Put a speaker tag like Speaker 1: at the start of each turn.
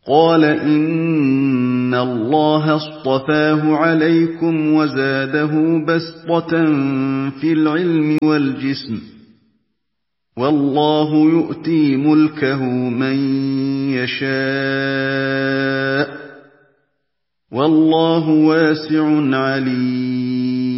Speaker 1: قَالَ إِنَّ اللَّهَ اصْطَفَاهُ عَلَيْكُمْ وَزَادَهُ بَسْطَةً فِي الْعِلْمِ وَالْجِسْمِ ۖ وَاللَّهُ يُؤْتِي مُلْكَهُ مَن يَشَاءُ ۚ وَاللَّهُ وَاسِعٌ عَلِيمٌ